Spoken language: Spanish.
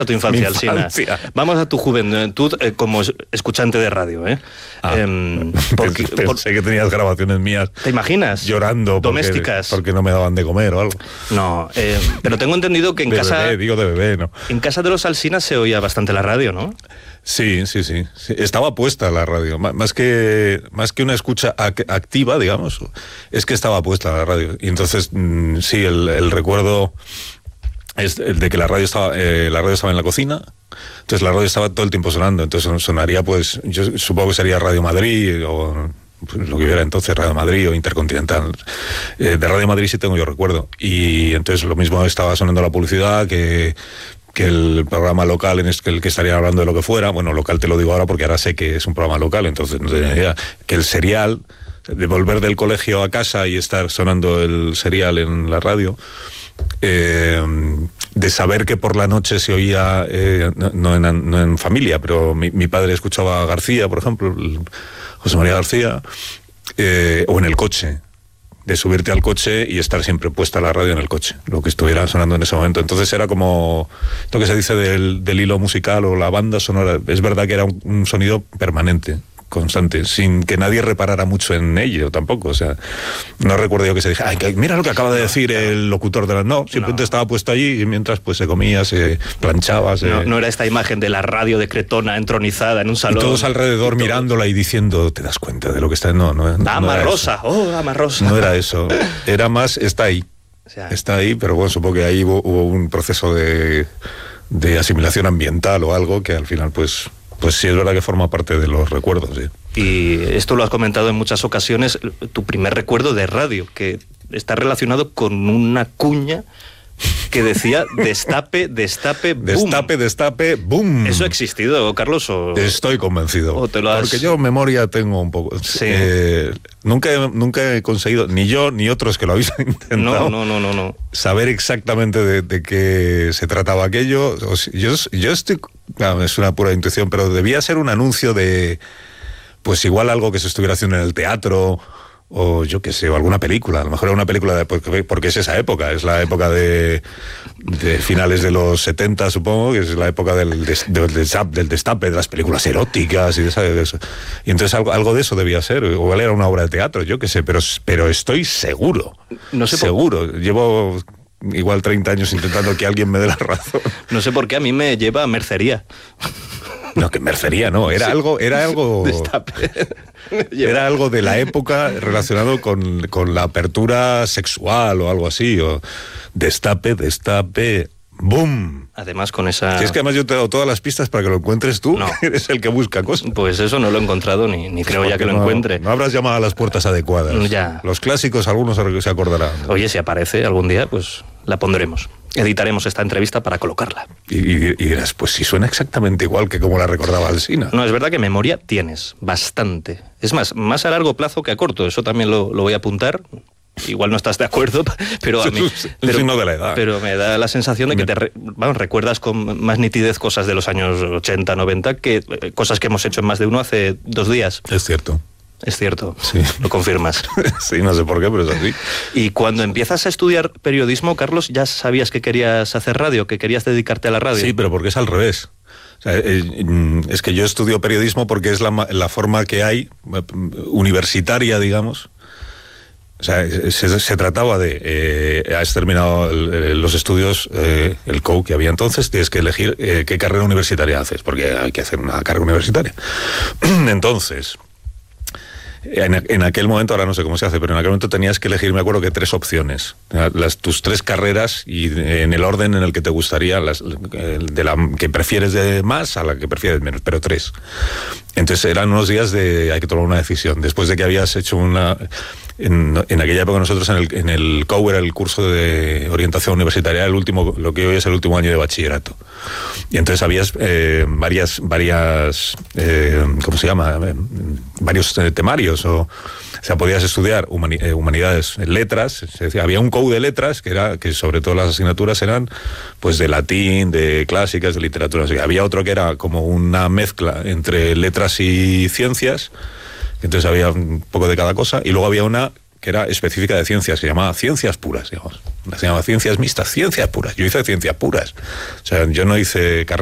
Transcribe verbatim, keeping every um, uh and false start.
A tu infancia, Alsina. Vamos a tu juventud eh, como escuchante de radio, ¿eh? Ah, eh porque, pensé por, que tenías grabaciones mías. ¿Te imaginas? Llorando. Domésticas. Porque, porque no me daban de comer o algo. No, eh, pero tengo entendido que en de casa... Bebé, digo de bebé, ¿no? En casa de los Alsinas se oía bastante la radio, ¿no? Sí, sí, sí, sí. Estaba puesta la radio. Más que, más que una escucha activa, digamos, es que estaba puesta la radio. Y entonces, sí, el, el recuerdo... es el de que la radio estaba eh, la radio estaba en la cocina, entonces la radio estaba todo el tiempo sonando, entonces sonaría, pues yo supongo que sería Radio Madrid o pues, lo que hubiera entonces, Radio Madrid o Intercontinental. Eh, de Radio Madrid sí tengo yo recuerdo, y entonces lo mismo estaba sonando la publicidad que que el programa local en el que estarían hablando de lo que fuera. Bueno, local te lo digo ahora porque ahora sé que es un programa local, entonces no tenía idea. Que el serial, de volver del colegio a casa y estar sonando el serial en la radio, Eh, de saber que por la noche se oía, eh, no, no, en, no en familia, pero mi, mi padre escuchaba a García, por ejemplo, José María García, eh, o en el coche, de subirte al coche y estar siempre puesta la radio en el coche, lo que estuviera sonando en ese momento. Entonces era como lo que se dice del, del hilo musical o la banda sonora. Es verdad que era un, un sonido permanente, constante, sin que nadie reparara mucho en ello tampoco. O sea, no recuerdo yo que se dijera, ay, que mira lo que acaba de decir el locutor de la... No, simplemente no. Estaba puesto allí y mientras pues se comía, se planchaba, se... No, no era esta imagen de la radio de Cretona entronizada en un salón. Y todos alrededor y todos... mirándola y diciendo, ¿te das cuenta de lo que está? No, no, no Ama era Rosa, eso. oh, Ama Rosa. No era eso, era más, está ahí. O sea, está ahí, pero bueno, supongo que ahí hubo, hubo un proceso de, de asimilación ambiental o algo que al final pues... Pues sí, es verdad que forma parte de los recuerdos, sí. Y esto lo has comentado en muchas ocasiones, tu primer recuerdo de radio, que está relacionado con una cuña que decía destape, destape, boom. Destape, destape, boom. ¿Eso ha existido, Carlos? O... Estoy convencido. ¿O te lo has... Porque yo memoria tengo un poco. Sí. Eh, nunca, nunca he conseguido, ni yo ni otros que lo habéis intentado, no, no, no, no, no. saber exactamente de, de qué se trataba aquello. O sea, yo, yo estoy... Claro, es una pura intuición, pero debía ser un anuncio de, pues igual algo que se estuviera haciendo en el teatro, o yo qué sé, o alguna película. A lo mejor era una película, de, porque, porque es esa época, es la época de, de finales de los setenta, supongo, que es la época del, des, del, destape, del destape, de las películas eróticas y de, esa, de eso. Y entonces algo, algo de eso debía ser, o igual era una obra de teatro, yo qué sé, pero, pero estoy seguro, no sé seguro. Por... Llevo... igual treinta años intentando que alguien me dé la razón. No sé por qué a mí me lleva a mercería. No, que mercería no, era sí. algo, era algo, era algo de la época relacionado con, con la apertura sexual o algo así, o destape, destape, boom. Además con esa... Si es que además yo te he dado todas las pistas para que lo encuentres tú, no. Eres el que busca cosas. Pues eso no lo he encontrado, ni, ni creo ya que lo no, encuentre. No habrás llamado a las puertas adecuadas. Ya. Los clásicos algunos se acordarán. Oye, si aparece algún día, pues la pondremos. Editaremos esta entrevista para colocarla. Y, y, y dirás, pues si suena exactamente igual que como la recordaba Alsina. No, es verdad que memoria tienes, bastante. Es más, más a largo plazo que a corto, eso también lo, lo voy a apuntar. Igual no estás de acuerdo, pero a mí... Pero, signo de la edad. Pero me da la sensación de que te re, bueno, recuerdas con más nitidez cosas de los años ochenta, noventa que eh, cosas que hemos hecho en más de uno hace dos días. Es cierto. Es cierto, sí. Lo confirmas. Sí, no sé por qué, pero es así. Y cuando empiezas a estudiar periodismo, Carlos, ¿ya sabías que querías hacer radio, que querías dedicarte a la radio? Sí, pero porque es al revés. O sea, es que yo estudio periodismo porque es la, la forma que hay, universitaria, digamos. O sea, se, se trataba de, eh, has terminado el, los estudios, eh, el C O U que había entonces, tienes que elegir eh, qué carrera universitaria haces, porque hay que hacer una carrera universitaria. Entonces... En, en aquel momento, ahora no sé cómo se hace, pero en aquel momento tenías que elegir, me acuerdo que tres opciones, las, tus tres carreras y en el orden en el que te gustaría, las, de la que prefieres de más a la que prefieres menos, pero tres. Entonces eran unos días de hay que tomar una decisión. Después de que habías hecho una... En, en aquella época nosotros en el, en el C O U era el curso de orientación universitaria, el último, lo que hoy es el último año de bachillerato. Y entonces habías eh, varias, varias eh, ¿cómo se llama? Eh, varios eh, temarios. O, o sea, podías estudiar humani, eh, humanidades, letras. Se decía, había un C O U de letras que era que sobre todo las asignaturas eran pues de latín, de clásicas, de literatura. O sea, había otro que era como una mezcla entre letras y ciencias. Entonces había un poco de cada cosa, y luego había una que era específica de ciencias, se llamaba Ciencias Puras, digamos. Se llamaba Ciencias Mixtas, Ciencias Puras. Yo hice Ciencias Puras. O sea, yo no hice carrera